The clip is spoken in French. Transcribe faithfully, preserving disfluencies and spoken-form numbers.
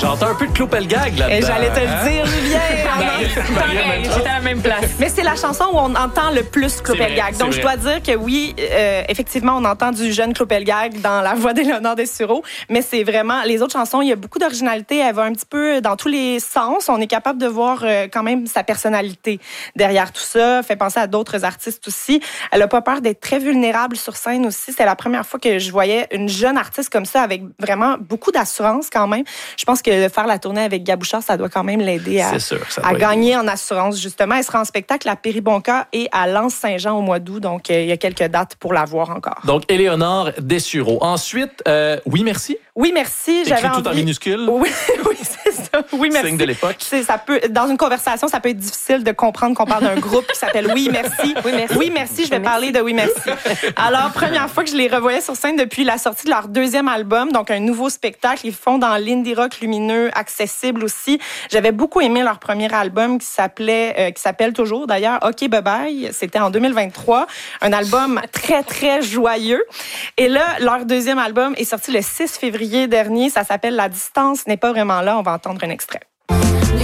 J'entends un peu de Clopelgag là-dedans. Et j'allais te hein? le dire, Julien. Marie-Ève J'étais à la même place. Mais c'est la chanson où on entend le plus Clopelgag. C'est Donc, vrai. je dois dire que oui, euh, effectivement, on entend du jeune Clopelgag dans la voix d'Éléonore Dessureau, mais c'est vraiment... Les autres chansons, il y a beaucoup d'originalité. Elle va un petit peu dans tous les sens. On est capable de voir euh, quand même sa personnalité derrière tout ça. Fait penser à d'autres artistes aussi. Elle a pas peur d'être très vulnérable sur scène aussi. C'est la première fois que je voyais une jeune artiste comme ça avec vraiment beaucoup d'assurance quand même. Je pense que faire la tournée avec Gabouchard, ça doit quand même l'aider à, C'est sûr, ça à doit gagner aider. en assurance, justement. Elle sera en spectacle à Péribonka et à Lens-Saint-Jean au mois d'août. Donc, euh, il y a quelques dates pour la voir encore. Donc, Éléonore Dessureau. Ensuite, euh, oui, merci. Oui, merci. Écrit J'avais tout en envie... minuscules. Oui, oui, c'est ça. Oui, merci. Signe de l'époque. C'est, ça peut, dans une conversation, ça peut être difficile de comprendre qu'on parle d'un groupe qui s'appelle Oui, merci. Oui, merci. Oui, merci. Je vais parler de Oui, merci. Alors, première fois que je les revoyais sur scène depuis la sortie de leur deuxième album, donc un nouveau spectacle. Ils font dans l'indie rock lumineux, accessible aussi. J'avais beaucoup aimé leur premier album qui s'appelait, euh, qui s'appelle toujours d'ailleurs OK Bye Bye. C'était en deux mille vingt-trois. Un album très, très joyeux. Et là, leur deuxième album est sorti le six février dernier. Ça s'appelle La distance n'est pas vraiment là. On va entendre un extrait.